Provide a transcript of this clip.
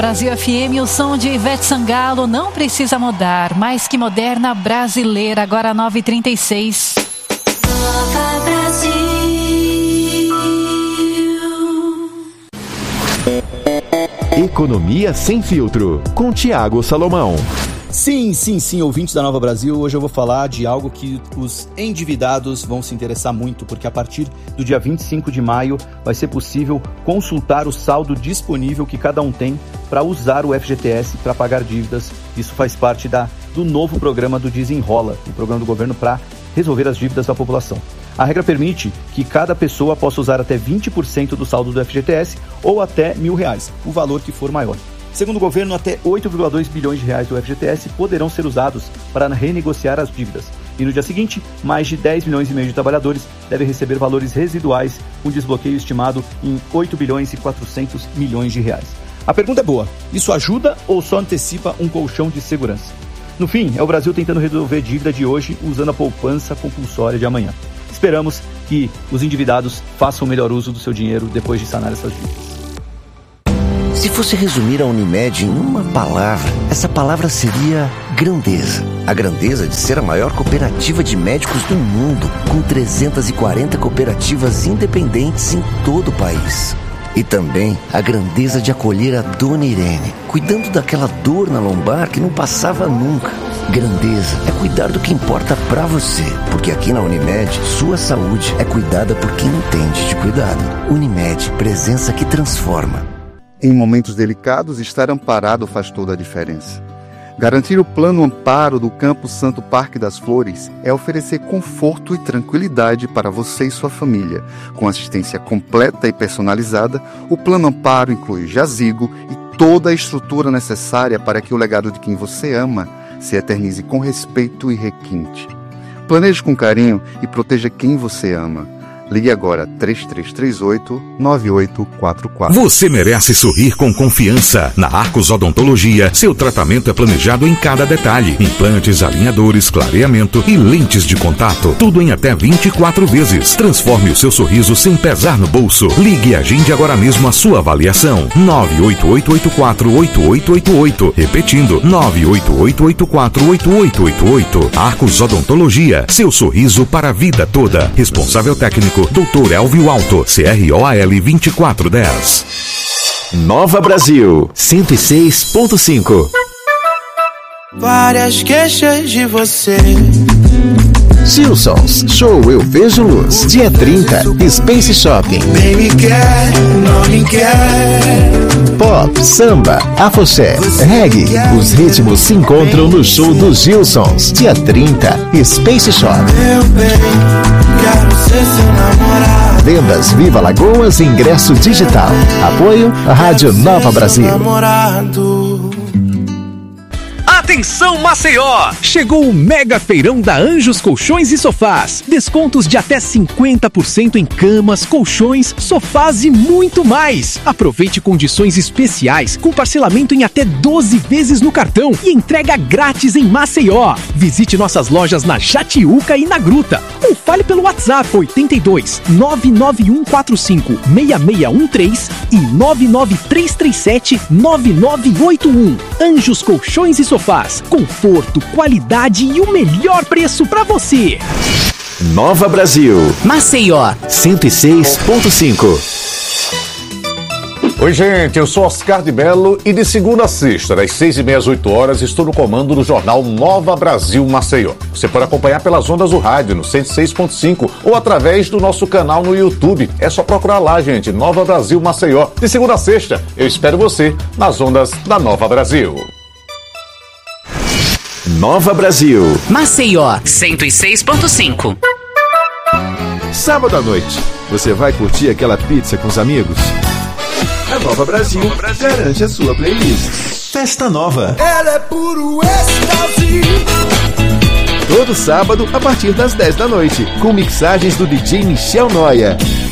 Brasil FM, o som de Ivete Sangalo, não precisa mudar, mais que moderna brasileira, agora 9h36. Nova Brasil. Economia sem filtro, com Tiago Salomão. Sim, ouvintes da Nova Brasil, hoje eu vou falar de algo que os endividados vão se interessar muito, porque a partir do dia 25 de maio vai ser possível consultar o saldo disponível que cada um tem para usar o FGTS para pagar dívidas. Isso faz parte do novo programa do Desenrola, o programa do governo para resolver as dívidas da população. A regra permite que cada pessoa possa usar até 20% do saldo do FGTS ou até R$1.000, o valor que for maior. Segundo o governo, até 8,2 bilhões de reais do FGTS poderão ser usados para renegociar as dívidas. E no dia seguinte, mais de 10 milhões e meio de trabalhadores devem receber valores residuais, com desbloqueio estimado em 8 bilhões e 400 milhões de reais. A pergunta é boa: isso ajuda ou só antecipa um colchão de segurança? No fim, é o Brasil tentando resolver a dívida de hoje usando a poupança compulsória de amanhã. Esperamos que os endividados façam o melhor uso do seu dinheiro depois de sanar essas dívidas. Se fosse resumir a Unimed em uma palavra, essa palavra seria grandeza. A grandeza de ser a maior cooperativa de médicos do mundo, com 340 cooperativas independentes em todo o país. E também a grandeza de acolher a Dona Irene, cuidando daquela dor na lombar que não passava nunca. Grandeza é cuidar do que importa pra você, porque aqui na Unimed, sua saúde é cuidada por quem entende de cuidado. Unimed, presença que transforma. Em momentos delicados, estar amparado faz toda a diferença. Garantir o plano amparo do Campo Santo Parque das Flores é oferecer conforto e tranquilidade para você e sua família. Com assistência completa e personalizada, o plano amparo inclui jazigo e toda a estrutura necessária para que o legado de quem você ama se eternize com respeito e requinte. Planeje com carinho e proteja quem você ama. Ligue agora 3338-9844. Você merece sorrir com confiança. Na Arcos Odontologia, seu tratamento é planejado em cada detalhe. Implantes, alinhadores, clareamento e lentes de contato. Tudo em até 24 vezes. Transforme o seu sorriso sem pesar no bolso. Ligue e agende agora mesmo a sua avaliação. 988848888. Repetindo, 988848888. Arcos Odontologia, seu sorriso para a vida toda. Responsável técnico Dr. Elvio Alto, CROAL 2410. Nova Brasil 106.5. Várias queixas de você. Silsons, show Eu Vejo Luz, dia 30, Space Shopping. Baby quer, não me quer. Pop, samba, afoxé, reggae, os ritmos se encontram no show dos Gilsons, dia 30, Space Shopping. Meu bem, quero ser seu namorado. Vendas Viva Lagoas e ingresso digital. Apoio a Rádio Nova Brasil. Atenção Maceió! Chegou o mega feirão da Anjos Colchões e Sofás. Descontos de até 50% em camas, colchões, sofás e muito mais. Aproveite condições especiais com parcelamento em até 12 vezes no cartão e entrega grátis em Maceió. Visite nossas lojas na Jatiuca e na Gruta. Ou fale pelo WhatsApp 82 99145 6613 e 99337 9981. Anjos Colchões e Sofás. Conforto, qualidade e o melhor preço para você. Nova Brasil. Maceió 106.5. Oi, gente, eu sou Oscar de Mello e de segunda a sexta, das 6h30 às 8h, estou no comando do jornal Nova Brasil Maceió. Você pode acompanhar pelas ondas do rádio no 106.5 ou através do nosso canal no YouTube. É só procurar lá, gente, Nova Brasil Maceió. De segunda a sexta, eu espero você nas ondas da Nova Brasil. Nova Brasil. Maceió 106.5. Sábado à noite, você vai curtir aquela pizza com os amigos? A Nova Brasil garante a sua playlist. Festa Nova. Ela é puro êxtase. Todo sábado, a partir das 10 da noite, com mixagens do DJ Michel Noia.